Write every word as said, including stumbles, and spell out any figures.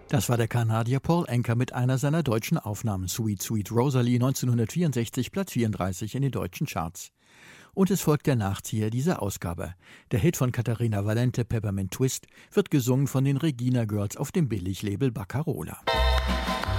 Das war der Kanadier Paul Anka mit einer seiner deutschen Aufnahmen. Sweet Sweet Rosalie, neunzehnhundertvierundsechzig, Platz vierunddreißig in den deutschen Charts. Und es folgt der Nachzieher dieser Ausgabe. Der Hit von Katharina Valente, Peppermint Twist, wird gesungen von den Regina Girls auf dem Billiglabel Baccarola.